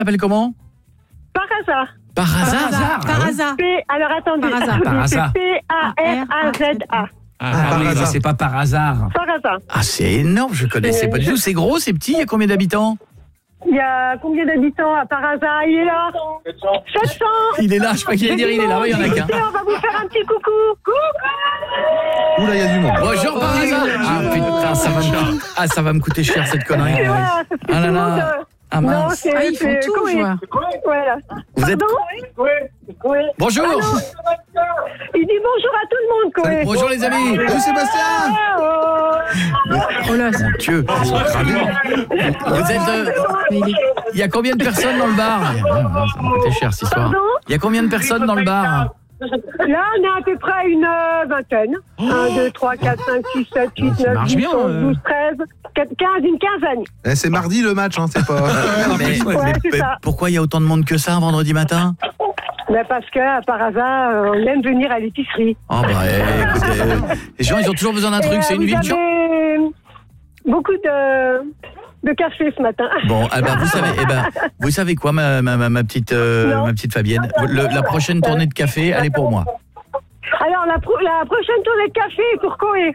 T'appelles comment? Par hasard. Par hasard. Par hasard. Alors attendez. Par hasard. Par hasard. C'est P-A-R-A-Z-A. Oui, bah, c'est pas par hasard. Par hasard. Ah, c'est énorme, je connaissais pas du tout. C'est gros, c'est petit, il y a combien d'habitants? Il y a combien d'habitants à Par hasard? Il est là. 700. Il est là, je crois qu'il allait dire il est là, il y en a qu'un. On va vous faire un petit coucou. Coucou. Oula, il y a du monde. Bonjour par hasard. Ah putain, ça va me coûter cher cette connerie. Voilà, parce que Ah là tout le là. monde, Ah non, mince. Ah, ils font tout, je vois. Voilà. Vous êtes... Oui. Bonjour. Il dit bonjour à tout le monde, Koé. Bonjour les amis. Salut Sébastien. Oh là, Mon Dieu, ils sont cramés. Vous êtes... Il y a combien de personnes dans le bar? Ça va coûter cher cette histoire. Pardon? Il y a combien de personnes dans le bar? Là, on est à peu près une vingtaine. 1, 2, 3, 4, 5, 6, 7, 8, 9, marche 10, bien, 11, 12, 13, 15, une quinzaine. Eh, c'est mardi le match, hein, c'est pas... c'est ça. Pourquoi il y a autant de monde que ça un vendredi matin? Mais parce que, par hasard, on aime venir à l'épicerie. Oh bah écoutez, les gens ils ont toujours besoin d'un truc, c'est une ville. Vous avez beaucoup de café ce matin. Bon, vous savez quoi, ma petite Fabienne, la prochaine tournée de café, elle est pour moi. Alors, la prochaine tournée de café est pour Koé.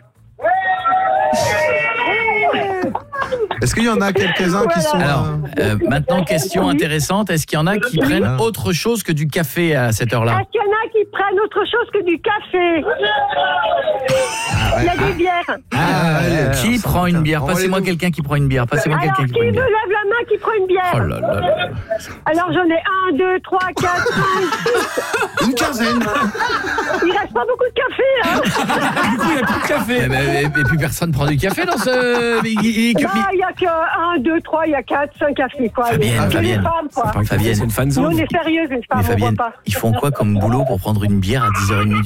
Est-ce qu'il y en a quelques-uns qui sont... Alors, maintenant, question intéressante, est-ce qu'il y en a qui prennent autre chose que du café à cette heure-là? Est-ce qu'il y en a qui prennent autre chose que du café? Il y a des bières. Qui prend une bière? Passez-moi quelqu'un qui prend une bière. Passez-moi Alors, quelqu'un qui qui prend une me bière. lève la main qui prend une bière? Oh là là là. Alors, j'en ai 1, 2, 3, 4, 5, 6. Une quinzaine. Il reste pas beaucoup de café, hein? Du coup, il n'y a plus de café. Et puis personne prend du café dans ce... Il y a que 1, 2, 3, il y a 4, 5 cafés, quoi. Fabienne. Femmes, quoi. Fabienne, c'est une fan Nous, on est sérieux, une femme, Mais on voit Fabienne, pas. ils font quoi comme boulot pour prendre une bière à 10h30